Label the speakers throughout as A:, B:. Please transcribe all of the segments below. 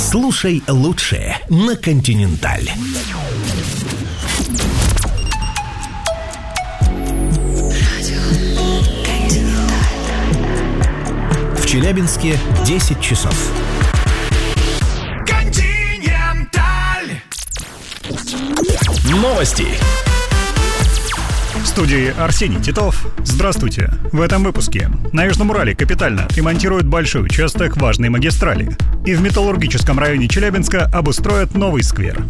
A: Слушай лучшее на «Континенталь». В Челябинске 10 часов. «Континенталь». Новости.
B: В студии Арсений Титов. Здравствуйте. В этом выпуске. На Южном Урале капитально ремонтируют большой участок важной магистрали. И в металлургическом районе Челябинска обустроят новый сквер.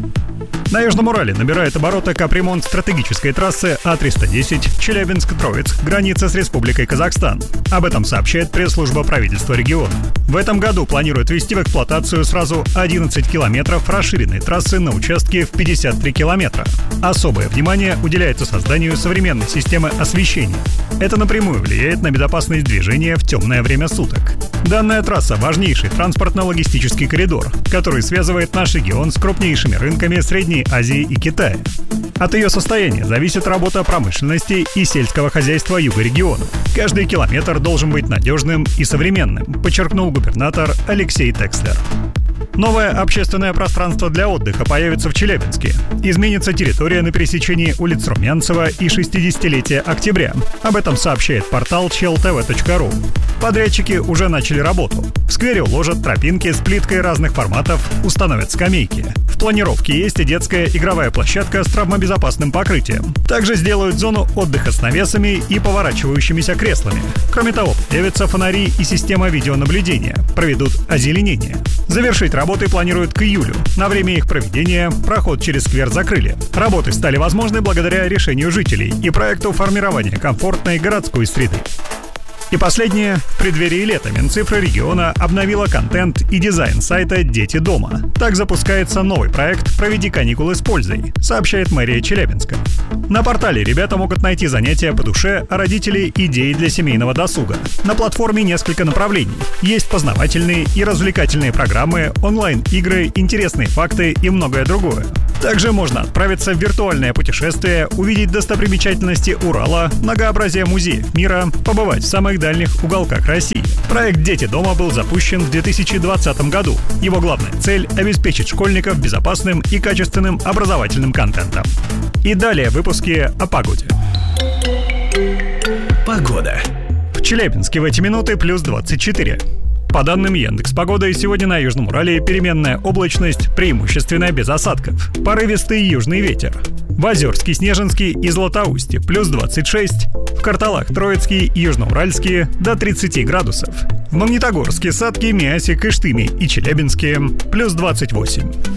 B: На Южном Урале набирает обороты капремонт стратегической трассы А-310 Челябинск-Троицк, граница с Республикой Казахстан. Об этом сообщает пресс-служба правительства региона. В этом году планируют ввести в эксплуатацию сразу 11 километров расширенной трассы на участке в 53 километра. Особое внимание уделяется созданию современной системы освещения. Это напрямую влияет на безопасность движения в темное время суток. Данная трасса – важнейший транспортно-логистический коридор, который связывает наш регион с крупнейшими рынками Средней Азии и Китая. От ее состояния зависит работа промышленности и сельского хозяйства юга региона. Каждый километр должен быть надежным и современным, подчеркнул губернатор Алексей Текслер. Новое общественное пространство для отдыха появится в Челябинске. Изменится территория на пересечении улиц Румянцева и 60-летия Октября. Об этом сообщает портал cheltv.ru. Подрядчики уже начали работу. В сквере уложат тропинки с плиткой разных форматов, установят скамейки. В планировке есть и детская игровая площадка с травмобезопасным покрытием. Также сделают зону отдыха с навесами и поворачивающимися креслами. Кроме того, появятся фонари и система видеонаблюдения. Проведут озеленение. Завершить работы планируют к июлю. На время их проведения проход через сквер закрыли. Работы стали возможны благодаря решению жителей и проекту формирования комфортной городской среды. И последнее. В преддверии лета Минцифры региона обновила контент и дизайн сайта «Дети дома». Так запускается новый проект «Проведи каникулы с пользой», сообщает мэрия Челябинска. На портале ребята могут найти занятия по душе, а родители – идеи для семейного досуга. На платформе несколько направлений. Есть познавательные и развлекательные программы, онлайн-игры, интересные факты и многое другое. Также можно отправиться в виртуальное путешествие, увидеть достопримечательности Урала, многообразие музеев мира, побывать в самых дальних уголках России. Проект «Дети дома» был запущен в 2020 году. Его главная цель – обеспечить школьников безопасным и качественным образовательным контентом. И далее выпуски о погоде.
A: Погода.
B: В Челябинске в эти минуты плюс 24. По данным Яндекс.Погоды, сегодня на Южном Урале переменная облачность, преимущественно без осадков. Порывистый южный ветер. В Озерске, Снежинске и Златоусте плюс 26. В Карталах, Троицкие и Южноуральские до 30 градусов. В Магнитогорске, Сатке, Миасе, Кыштыме и Челябинске плюс 28.